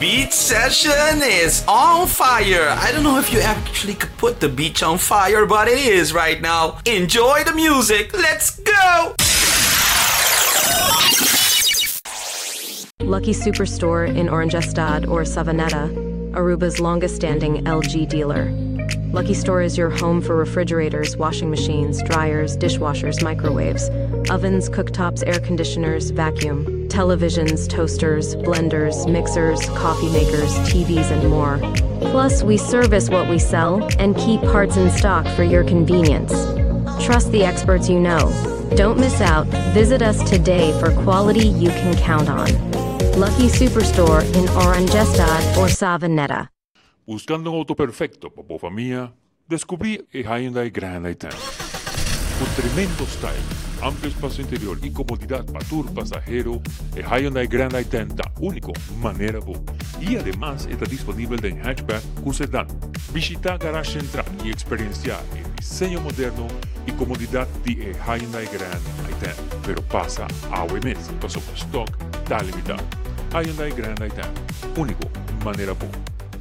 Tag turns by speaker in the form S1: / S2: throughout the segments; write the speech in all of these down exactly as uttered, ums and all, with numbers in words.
S1: beach session is on fire. I don't know if you actually could put the beach on fire, but it is right now. Enjoy the music. Let's go!
S2: Lucky Superstore in Orangestad or Savanetta, Aruba's longest-standing L G dealer. Lucky Store is your home for refrigerators, washing machines, dryers, dishwashers, microwaves, ovens, cooktops, air conditioners, vacuum, televisions, toasters, blenders, mixers, coffee makers, T Vs, and more. Plus, we service what we sell and keep parts in stock for your convenience. Trust the experts you know. Don't miss out. Visit us today for quality you can count on. Lucky Superstore in Orangestad or Savanetta.
S3: Buscando un auto perfecto para tu familia, descubrí el Hyundai Grand i diez. Con tremendo style, amplio espacio interior y comodidad para tu pasajero, el Hyundai Grand i diez da único manera bu. Y además está disponible en hatchback con sedán. Visita Garage Central y experienciar el diseño moderno y comodidad de el Hyundai Grand i diez. Pero pasa a O M S, pasó por stock, está limitado. Hyundai Grand i diez, único manera bu.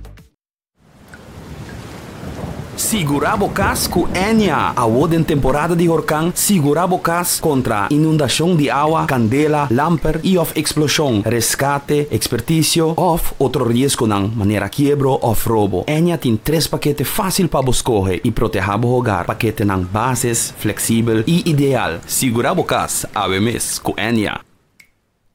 S1: Sigurabo Cas com Enya. Award em temporada de huracão, Sigurabo Cas contra inundação de água, candela, lamper e of explosão, rescate, expertício of outro risco na maneira quebro of roubo. Enya tem três paquetes fácil para escolher e proteger o hogar. Paquete na bases, flexível e ideal. Sigurabo Cas, A W M S com Enya.